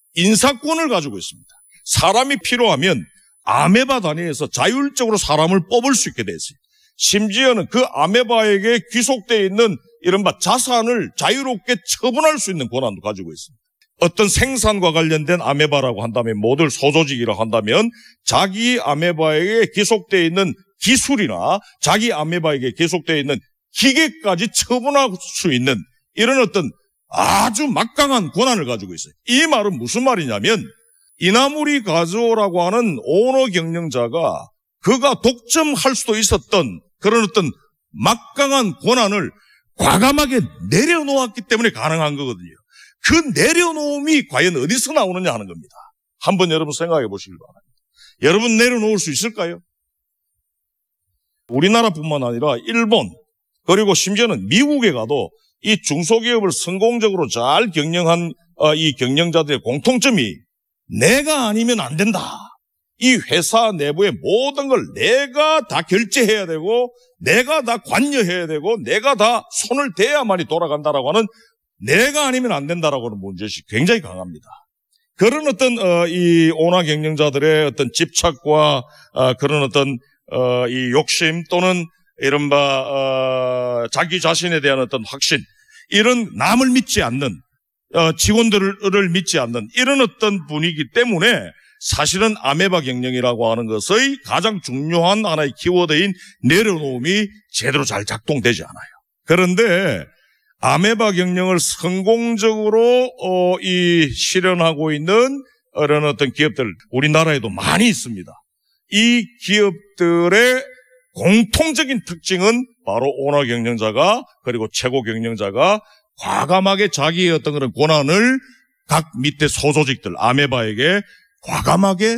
인사권을 가지고 있습니다. 사람이 필요하면 아메바 단위에서 자율적으로 사람을 뽑을 수 있게 돼 있어요. 심지어는 그 아메바에게 귀속되어 있는 이른바 자산을 자유롭게 처분할 수 있는 권한도 가지고 있습니다. 어떤 생산과 관련된 아메바라고 한다면, 모듈 소조직이라고 한다면 자기 아메바에게 기속되어 있는 기술이나 자기 아메바에게 기속되어 있는 기계까지 처분할 수 있는 이런 어떤 아주 막강한 권한을 가지고 있어요. 이 말은 무슨 말이냐면, 이나모리 가즈오라고 하는 오너 경영자가 그가 독점할 수도 있었던 그런 어떤 막강한 권한을 과감하게 내려놓았기 때문에 가능한 거거든요. 그 내려놓음이 과연 어디서 나오느냐 하는 겁니다. 한번 여러분 생각해 보시길 바랍니다. 여러분 내려놓을 수 있을까요? 우리나라뿐만 아니라 일본, 그리고 심지어는 미국에 가도 이 중소기업을 성공적으로 잘 경영한 이 경영자들의 공통점이 내가 아니면 안 된다. 이 회사 내부의 모든 걸 내가 다 결제해야 되고, 내가 다 관여해야 되고, 내가 다 손을 대야만이 돌아간다라고 하는, 내가 아니면 안 된다라고 하는 문제의식이 굉장히 강합니다. 그런 어떤 이 오나 경영자들의 어떤 집착과 그런 어떤 이 욕심 또는 이른바 자기 자신에 대한 어떤 확신, 이런 남을 믿지 않는, 직원들을 믿지 않는 이런 어떤 분위기 때문에 사실은 아메바 경영이라고 하는 것의 가장 중요한 하나의 키워드인 내려놓음이 제대로 잘 작동되지 않아요. 그런데 아메바 경영을 성공적으로 실현하고 있는 이런 어떤 기업들, 우리나라에도 많이 있습니다. 이 기업들의 공통적인 특징은 바로 오너 경영자가, 그리고 최고 경영자가 과감하게 자기의 어떤 그런 권한을 각 밑에 소조직들, 아메바에게 과감하게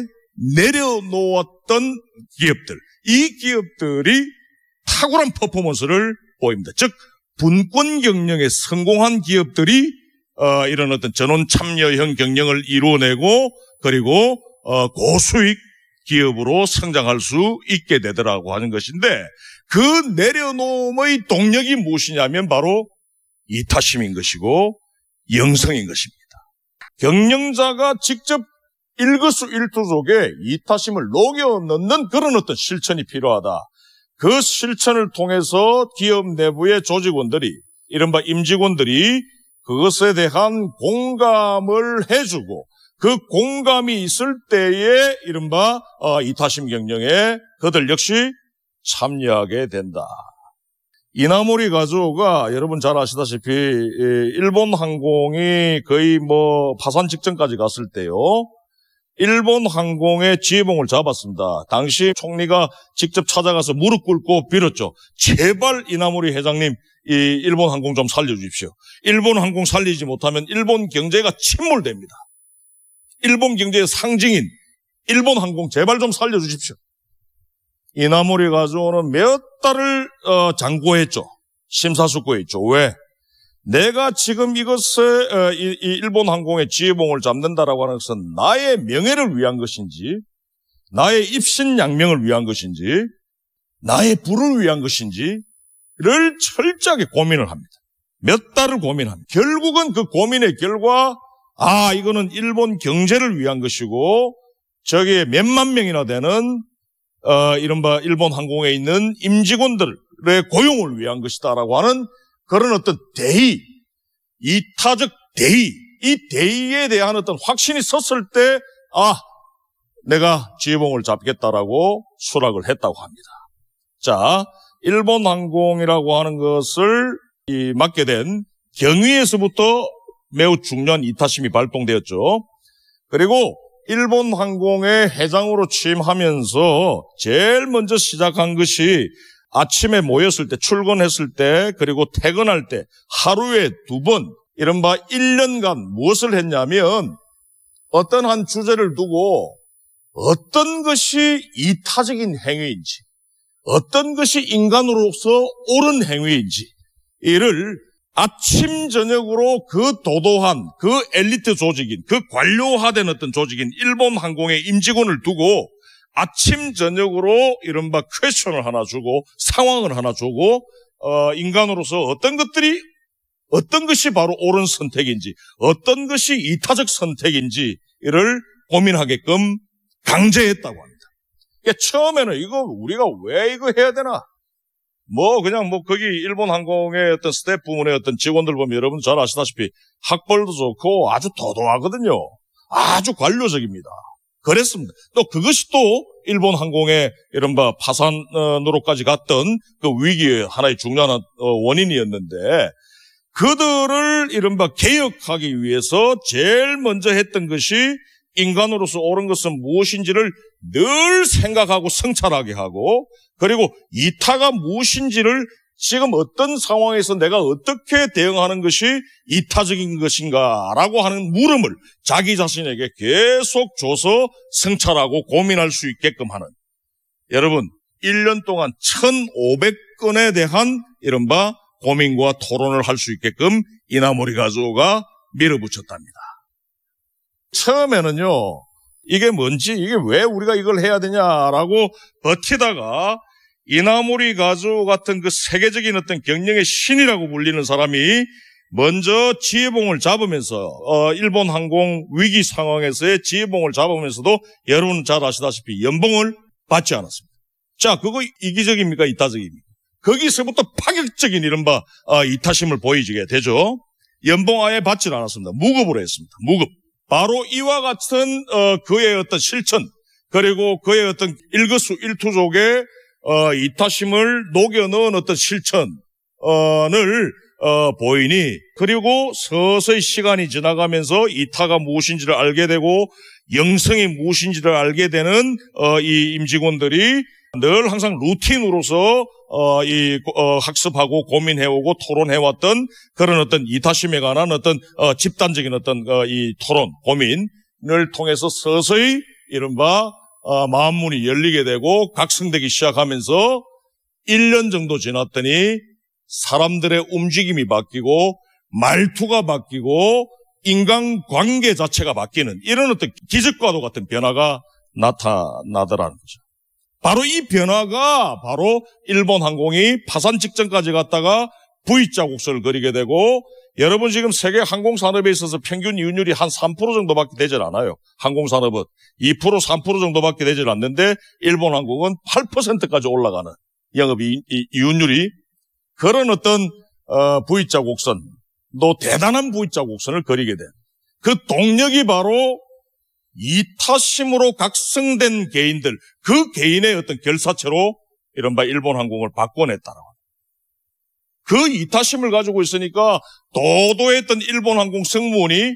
내려놓았던 기업들, 이 기업들이 탁월한 퍼포먼스를 보입니다. 즉 분권 경영에 성공한 기업들이 이런 어떤 전원 참여형 경영을 이루어내고, 그리고 고수익 기업으로 성장할 수 있게 되더라고 하는 것인데, 그 내려놓음의 동력이 무엇이냐면 바로 이타심인 것이고 영성인 것입니다. 경영자가 직접 일거수일투 속에 이타심을 녹여 넣는 그런 어떤 실천이 필요하다. 그 실천을 통해서 기업 내부의 조직원들이, 이른바 임직원들이 그것에 대한 공감을 해주고, 그 공감이 있을 때에 이른바 이타심 경영에 그들 역시 참여하게 된다. 이나모리 가즈오가 여러분 잘 아시다시피 일본 항공이 거의 파산 직전까지 갔을 때요, 일본 항공의 지휘봉을 잡았습니다. 당시 총리가 직접 찾아가서 무릎 꿇고 빌었죠. 제발 이나모리 회장님, 이 일본 항공 좀 살려주십시오. 일본 항공 살리지 못하면 일본 경제가 침몰됩니다. 일본 경제의 상징인 일본 항공 제발 좀 살려주십시오. 이나모리 가즈오는 몇 달을 장고했죠. 심사숙고했죠. 왜? 내가 지금 이것을 이 일본 항공의 지휘봉을 잡는다라고 하는 것은 나의 명예를 위한 것인지, 나의 입신양명을 위한 것인지, 나의 부를 위한 것인지를 철저하게 고민을 합니다. 몇 달을 고민합니다. 결국은 그 고민의 결과, 이거는 일본 경제를 위한 것이고, 저기에 몇만 명이나 되는 이른바 일본 항공에 있는 임직원들의 고용을 위한 것이다라고 하는 그런 어떤 대의, 이타적 대의, 이 대의에 대한 어떤 확신이 섰을 때, 내가 지휘봉을 잡겠다라고 수락을 했다고 합니다. 자, 일본 항공이라고 하는 것을 맡게 된 경위에서부터 매우 중요한 이타심이 발동되었죠. 그리고 일본 항공의 회장으로 취임하면서 제일 먼저 시작한 것이 아침에 모였을 때, 출근했을 때, 그리고 퇴근할 때 하루에 2번, 이른바 1년간 무엇을 했냐면, 어떤 한 주제를 두고 어떤 것이 이타적인 행위인지, 어떤 것이 인간으로서 옳은 행위인지, 이를 아침 저녁으로 그 도도한, 그 엘리트 조직인, 그 관료화된 어떤 조직인 일본 항공의 임직원을 두고 아침 저녁으로 이른바 퀘스천을 하나 주고, 상황을 하나 주고, 인간으로서 어떤 것들이 어떤 것이 바로 옳은 선택인지, 어떤 것이 이타적 선택인지를 고민하게끔 강제했다고 합니다. 그러니까 처음에는 이거 우리가 왜 이거 해야 되나? 그냥 거기 일본 항공의 어떤 스태프 부문의 어떤 직원들 보면 여러분 잘 아시다시피 학벌도 좋고 아주 도도하거든요. 아주 관료적입니다. 그랬습니다. 또 그것이 또 일본 항공의 이른바 파산으로까지 갔던 그 위기의 하나의 중요한 원인이었는데, 그들을 이른바 개혁하기 위해서 제일 먼저 했던 것이 인간으로서 옳은 것은 무엇인지를 늘 생각하고 성찰하게 하고, 그리고 이타가 무엇인지를 지금 어떤 상황에서 내가 어떻게 대응하는 것이 이타적인 것인가라고 하는 물음을 자기 자신에게 계속 줘서 성찰하고 고민할 수 있게끔 하는, 여러분 1년 동안 1,500건에 대한 이른바 고민과 토론을 할 수 있게끔 이나모리 가즈오가 밀어붙였답니다. 처음에는요, 이게 뭔지, 이게 왜 우리가 이걸 해야 되냐라고 버티다가 이나모리 가즈오 같은 그 세계적인 어떤 경영의 신이라고 불리는 사람이 먼저 지혜봉을 잡으면서 일본 항공 위기 상황에서의 지혜봉을 잡으면서도 여러분 잘 아시다시피 연봉을 받지 않았습니다. 자, 그거 이기적입니까? 이타적입니까? 거기서부터 파격적인 이른바 이타심을 보이게 되죠. 연봉 아예 받지 않았습니다. 무급으로 했습니다. 무급. 바로 이와 같은 그의 어떤 실천, 그리고 그의 어떤 일거수일투족의 이타심을 녹여넣은 어떤 실천을 보이니, 그리고 서서히 시간이 지나가면서 이타가 무엇인지를 알게 되고 영성이 무엇인지를 알게 되는 이 임직원들이 늘 항상 루틴으로서 학습하고 고민해오고 토론해왔던 그런 어떤 이타심에 관한 어떤 집단적인 어떤 이 토론, 고민을 통해서 서서히 이른바 마음문이 열리게 되고 각성되기 시작하면서 1년 정도 지났더니 사람들의 움직임이 바뀌고 말투가 바뀌고 인간관계 자체가 바뀌는 이런 어떤 기적과도 같은 변화가 나타나더라는 거죠. 바로 이 변화가 바로 일본 항공이 파산 직전까지 갔다가 V자국선을 그리게 되고, 여러분 지금 세계 항공산업에 있어서 평균 이윤율이 한 3% 정도밖에 되질 않아요. 항공산업은 2%, 3% 정도밖에 되질 않는데 일본 항공은 8%까지 올라가는 영업 이윤율이, 그런 어떤 V자국선도 대단한 V자국선을 그리게 된 그 동력이 바로 이타심으로 각성된 개인들, 그 개인의 어떤 결사체로 이른바 일본 항공을 바꿔냈다라고. 그 이타심을 가지고 있으니까 도도했던 일본 항공 승무원이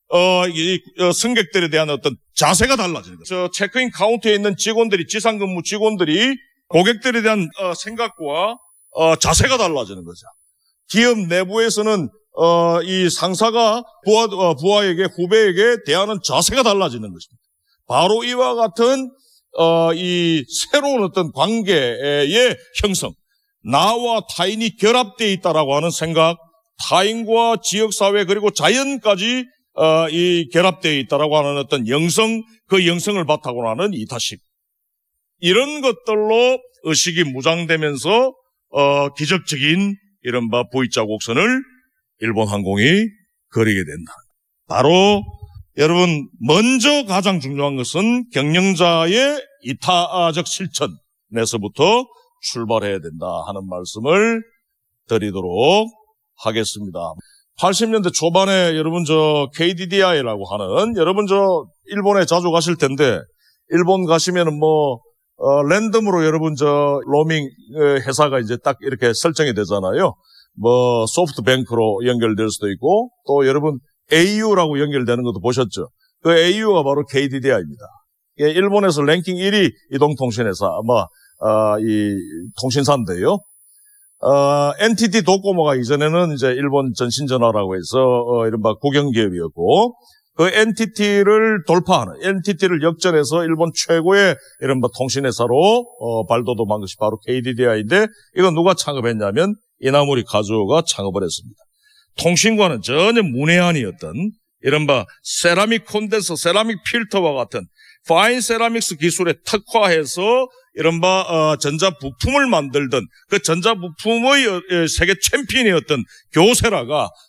승객들에 대한 어떤 자세가 달라지는 거죠. 체크인 카운터에 있는 직원들이, 지상근무 직원들이 고객들에 대한 생각과 자세가 달라지는 거죠. 기업 내부에서는 이 상사가 부하에게, 후배에게 대하는 자세가 달라지는 것입니다. 바로 이와 같은 이 새로운 어떤 관계의 형성, 나와 타인이 결합되어 있다라고 하는 생각, 타인과 지역사회 그리고 자연까지 이 결합되어 있다라고 하는 어떤 영성, 그 영성을 바탕으로 하는 이타심, 이런 것들로 의식이 무장되면서 기적적인 이른바 V자곡선을 일본 항공이 그리게 된다. 바로 여러분 먼저 가장 중요한 것은 경영자의 이타적 실천에서부터 출발해야 된다 하는 말씀을 드리도록 하겠습니다. 80년대 초반에 여러분 KDDI라고 하는, 여러분 일본에 자주 가실 텐데 일본 가시면은 랜덤으로 여러분 로밍 회사가 이제 딱 이렇게 설정이 되잖아요. 소프트뱅크로 연결될 수도 있고, 또 여러분 AU라고 연결되는 것도 보셨죠? 그 AU가 바로 KDDI입니다. 일본에서 랭킹 1위 이동통신회사, 이 통신사인데요. NTT 도코모가 이전에는 이제 일본 전신전화라고 해서 이른바 국영기업이었고, 그 NTT를 돌파하는, NTT를 역전해서 일본 최고의 이른바 통신회사로 발돋움한 것이 바로 KDDI인데, 이건 누가 창업했냐면 이나모리 가즈오가 창업을 했습니다. 통신과는 전혀 문외한이었던 이른바 세라믹 콘덴서, 세라믹 필터와 같은 파인 세라믹스 기술에 특화해서 이른바 전자부품을 만들던 그 전자부품의 세계 챔피언이었던 교세라가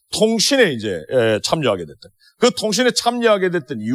통신에 이제 참여하게 됐던. 그 통신에 참여하게 됐던 이유